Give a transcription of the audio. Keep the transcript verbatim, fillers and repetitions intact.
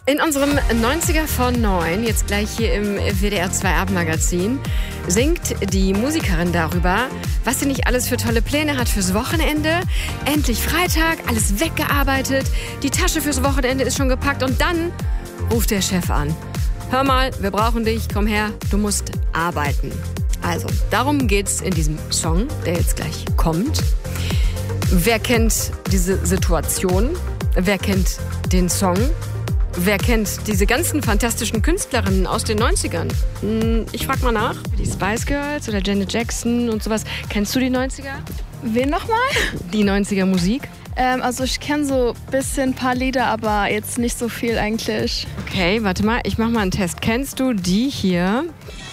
In unserem neunziger von neun, jetzt gleich hier im W D R zwei Abendmagazin, singt die Musikerin darüber, was sie nicht alles für tolle Pläne hat fürs Wochenende. Endlich Freitag, alles weggearbeitet, die Tasche fürs Wochenende ist schon gepackt und dann ruft der Chef an. Hör mal, wir brauchen dich, komm her, du musst arbeiten. Also, darum geht's in diesem Song, der jetzt gleich kommt. Wer kennt diese Situation? Wer kennt den Song? Wer kennt diese ganzen fantastischen Künstlerinnen aus den neunzigern? Ich frag mal nach. Die Spice Girls oder Janet Jackson und sowas. Kennst du die neunziger? Wen nochmal? Die neunziger Musik? Ähm, also ich kenne so ein bisschen ein paar Lieder, aber jetzt nicht so viel eigentlich. Okay, warte mal, ich mach mal einen Test. Kennst du die hier?